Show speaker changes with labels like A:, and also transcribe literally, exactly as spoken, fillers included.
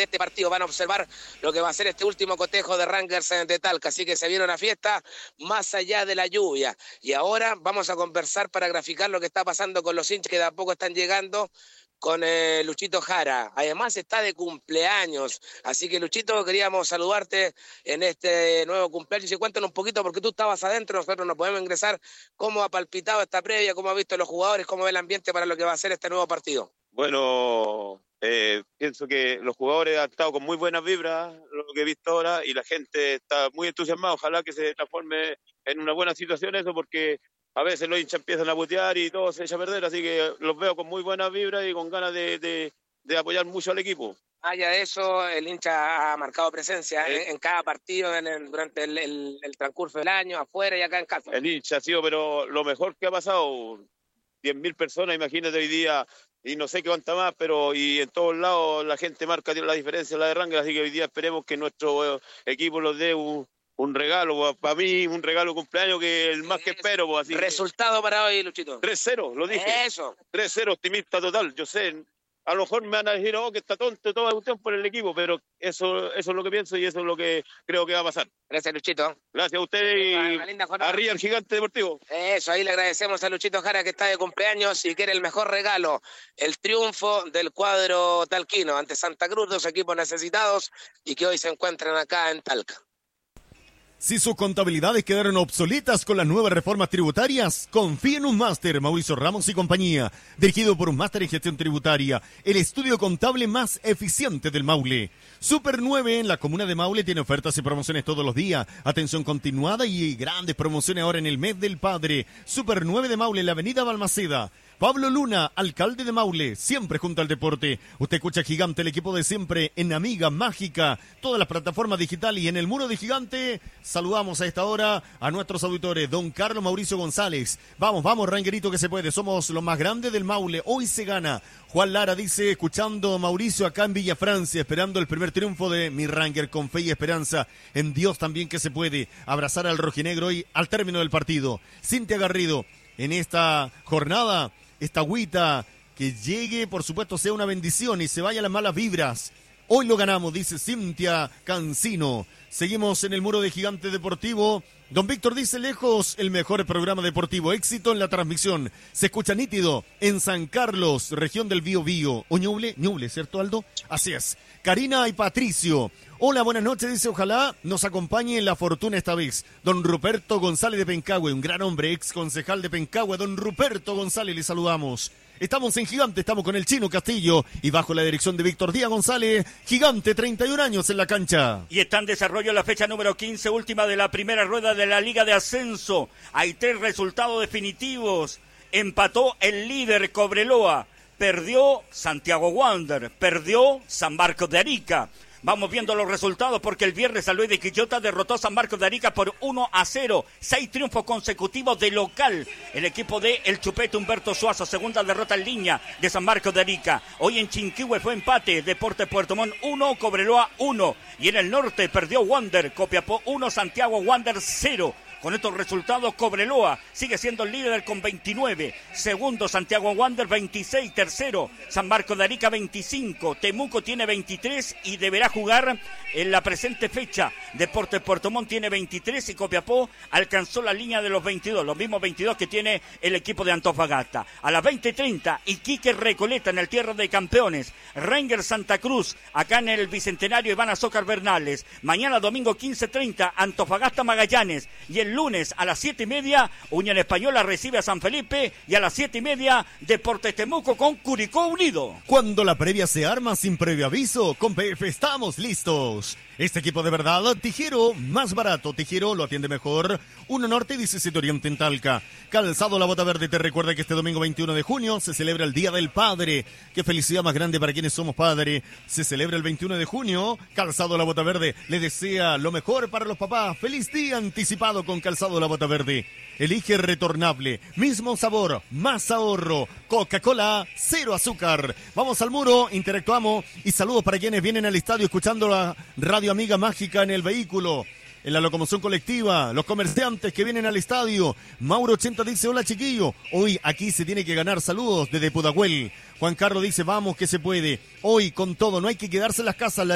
A: este partido. Van a observar lo que va a ser este último cotejo de Rangers de Talca. Así que se viene una fiesta más allá de la lluvia. Y ahora vamos a conversar para graficar lo que está pasando con los hinchas que de a poco están llegando con eh, Luchito Jara. Además está de cumpleaños, así que Luchito, queríamos saludarte en este nuevo cumpleaños y cuéntanos un poquito, porque tú estabas adentro, nosotros no podemos ingresar, cómo ha palpitado esta previa, cómo ha visto los jugadores, cómo ve el ambiente para lo que va a ser este nuevo partido.
B: Bueno, eh, pienso que los jugadores han estado con muy buenas vibras, lo que he visto ahora, y la gente está muy entusiasmada. Ojalá que se transforme en una buena situación eso, porque a veces los hinchas empiezan a putear y todo se echa a perder, así que los veo con muy buenas vibras y con ganas de, de, de apoyar mucho al equipo.
A: Ah, ya de eso, el hincha ha marcado presencia ¿Eh? en, en cada partido en el, durante el, el, el transcurso del año, afuera y acá en casa.
B: El hincha ha sido, pero lo mejor que ha pasado, diez mil personas, imagínate hoy día, y no sé qué cuánta más, pero y en todos lados la gente marca la diferencia, la de Rangers, así que hoy día esperemos que nuestro eh, equipo nos dé un... un regalo, para mí, un regalo de cumpleaños que el más que espero. Pues, así
A: resultado para hoy, Luchito.
B: tres cero, lo dije.
A: Eso.
B: tres cero, optimista total. Yo sé, a lo mejor me van a decir, oh, que está tonto toda la cuestión por el equipo, pero eso, eso es lo que pienso y eso es lo que creo que va a pasar.
A: Gracias, Luchito.
B: Gracias a usted y arriba el Gigante Deportivo.
A: Eso, ahí le agradecemos a Luchito Jara, que está de cumpleaños y quiere el mejor regalo, el triunfo del cuadro talquino ante Santa Cruz, dos equipos necesitados y que hoy se encuentran acá en Talca.
C: Si sus contabilidades quedaron obsoletas con las nuevas reformas tributarias, confíe en un máster, Mauricio Ramos y compañía, dirigido por un máster en gestión tributaria, el estudio contable más eficiente del Maule. Super nueve en la comuna de Maule tiene ofertas y promociones todos los días, atención continuada y grandes promociones ahora en el mes del padre. Super nueve de Maule en la avenida Balmaceda. Pablo Luna, alcalde de Maule, siempre junto al deporte. Usted escucha Gigante, el equipo de siempre, en Amiga Mágica, todas las plataformas digitales y en el muro de Gigante. Saludamos a esta hora a nuestros auditores, don Carlos Mauricio González. Vamos, vamos, Ranguerito, que se puede. Somos los más grandes del Maule. Hoy se gana. Juan Lara dice, escuchando Mauricio acá en Villa Francia, esperando el primer triunfo de mi Ranger con fe y esperanza. En Dios también que se puede. Abrazar al rojinegro y al término del partido. Cintia Garrido, en esta jornada, esta agüita, que llegue, por supuesto, sea una bendición y se vayan las malas vibras. Hoy lo ganamos, dice Cintia Cancino. Seguimos en el muro de Gigante Deportivo. Don Víctor dice, lejos, el mejor programa deportivo. Éxito en la transmisión. Se escucha nítido en San Carlos, región del Bío Bío. O Ñuble, Ñuble, ¿cierto, Aldo? Así es. Karina y Patricio. Hola, buenas noches, dice, ojalá nos acompañe en la fortuna esta vez. Don Ruperto González de Pencahue, un gran hombre, ex concejal de Pencahue. Don Ruperto González, le saludamos. Estamos en Gigante, estamos con el Chino Castillo y bajo la dirección de Víctor Díaz González, Gigante, treinta y un años en la cancha.
D: Y está en desarrollo la fecha número quince, última de la primera rueda de la Liga de Ascenso. Hay tres resultados definitivos. Empató el líder Cobreloa, perdió Santiago Wander, perdió San Marcos de Arica. Vamos viendo los resultados porque el viernes San Luis de Quillota derrotó a San Marcos de Arica por uno a cero. Seis triunfos consecutivos de local. El equipo de El Chupete Humberto Suazo, segunda derrota en línea de San Marcos de Arica. Hoy en Chinquihue fue empate. Deportes Puerto Montt uno, Cobreloa uno. Y en el norte perdió Wander, Copiapó uno, Santiago Wander cero. Con estos resultados, Cobreloa sigue siendo el líder con veintinueve. Segundo, Santiago Wander veintiséis. Tercero, San Marcos de Arica veinticinco. Temuco tiene veintitrés y deberá jugar en la presente fecha. Deportes Puerto Montt tiene veintitrés y Copiapó alcanzó la línea de los veintidós. Los mismos veintidós que tiene el equipo de Antofagasta. A las veinte treinta, Iquique Recoleta en el Tierra de Campeones. Rangers Santa Cruz, acá en el Bicentenario Iván Azócar Bernales. Mañana domingo quince treinta, Antofagasta Magallanes. Y el lunes a las siete y media, Unión Española recibe a San Felipe y a las siete y media, Deportes Temuco con Curicó Unido.
C: Cuando la previa se arma sin previo aviso, con P F estamos listos. Este equipo de verdad, Tijero, más barato, Tijero lo atiende mejor. uno Norte y diecisiete Oriente en Talca. Calzado La Bota Verde te recuerda que este domingo veintiuno de junio se celebra el Día del Padre. Qué felicidad más grande para quienes somos padres. Se celebra el veintiuno de junio. Calzado La Bota Verde le desea lo mejor para los papás. Feliz día anticipado con Calzado La Bota Verde. Elige retornable, mismo sabor, más ahorro. Coca-Cola, cero azúcar. Vamos al muro, interactuamos y saludos para quienes vienen al estadio escuchando la radio Amiga Mágica en el vehículo, en la locomoción colectiva, los comerciantes que vienen al estadio. Mauro ochenta dice, hola chiquillo, hoy aquí se tiene que ganar. Saludos desde Pudahuel. Juan Carlos dice, vamos que se puede. Hoy con todo, no hay que quedarse en las casas. La